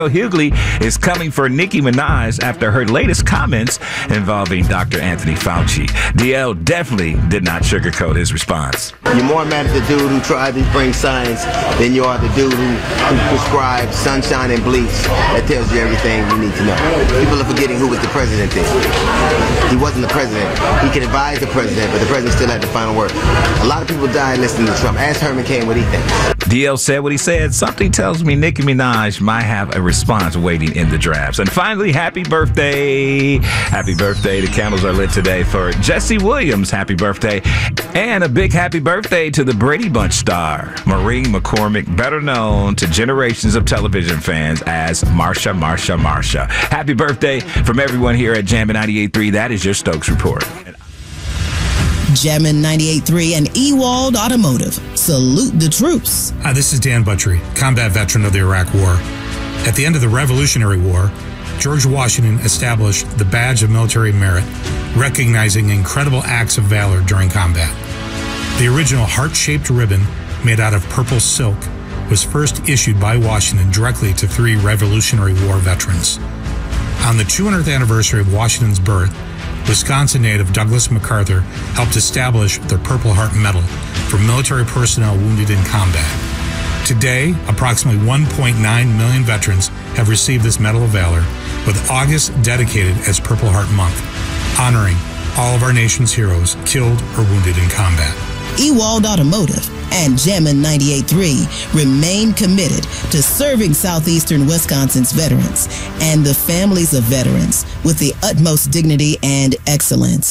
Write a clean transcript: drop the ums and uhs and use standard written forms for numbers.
Hughley is coming for Nicki Minaj after her latest comments involving Dr. Anthony Fauci. DL definitely did not sugarcoat his response. You're more mad at the dude who tried to bring science than you are the dude who prescribed sunshine and bleach. That tells you everything you need to know. People are forgetting who was the president then. He wasn't the president. He can advise the president, but the president still had the final word. A lot of people died listening to Trump. Ask Herman Cain what he thinks. DL said what he said. Something tells me Nicki Minaj might have a response waiting in the drafts. And finally, happy birthday. Happy birthday. The candles are lit today for Jesse Williams. Happy birthday. And a big happy birthday to the Brady Bunch star, Maureen McCormick, better known to generations of television fans as Marsha. Happy birthday from everyone here at Jammin' 98.3. That is your Stokes Report. Jammin' 98.3 and Ewald Automotive. Salute the troops. Hi, this is Dan Buttrey, combat veteran of the Iraq War. At the end of the Revolutionary War, George Washington established the Badge of Military Merit, recognizing incredible acts of valor during combat. The original heart-shaped ribbon, made out of purple silk, was first issued by Washington directly to 3 Revolutionary War veterans. On the 200th anniversary of Washington's birth, Wisconsin native Douglas MacArthur helped establish the Purple Heart Medal for military personnel wounded in combat. Today, approximately 1.9 million veterans have received this Medal of Valor, with August dedicated as Purple Heart Month, honoring all of our nation's heroes killed or wounded in combat. Ewald Automotive and Jammin' 98.3 remain committed to serving southeastern Wisconsin's veterans and the families of veterans with the utmost dignity and excellence.